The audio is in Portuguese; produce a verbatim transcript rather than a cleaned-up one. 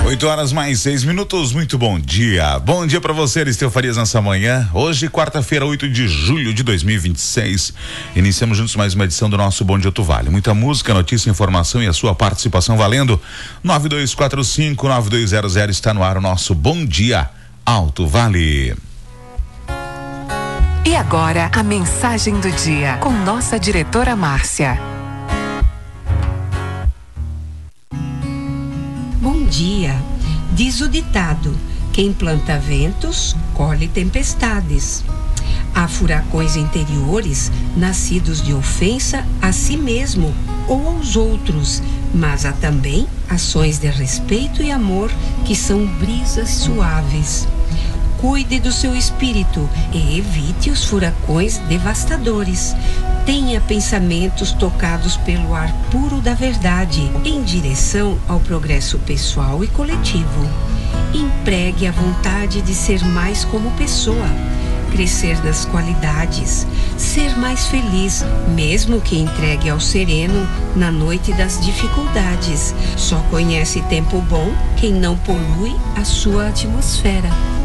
oito horas mais seis minutos, muito bom dia. Bom dia para você, Aristeu Farias, nessa manhã. Hoje, quarta-feira, oito de julho de dois mil e vinte e seis. Iniciamos juntos mais uma edição do nosso Bom Dia Alto Vale. Muita música, notícia, informação e a sua participação valendo. nove dois quatro cinco, nove dois zero zero está no ar o nosso Bom Dia Alto Vale. E agora, a mensagem do dia com nossa diretora Márcia. Bom dia. Diz o ditado: quem planta ventos, colhe tempestades. Há furacões interiores nascidos de ofensa a si mesmo ou aos outros, mas há também ações de respeito e amor que são brisas suaves. Cuide do seu espírito e evite os furacões devastadores. Tenha pensamentos tocados pelo ar puro da verdade, em direção ao progresso pessoal e coletivo. Empregue a vontade de ser mais como pessoa, crescer nas qualidades, ser mais feliz, mesmo que entregue ao sereno na noite das dificuldades. Só conhece tempo bom quem não polui a sua atmosfera.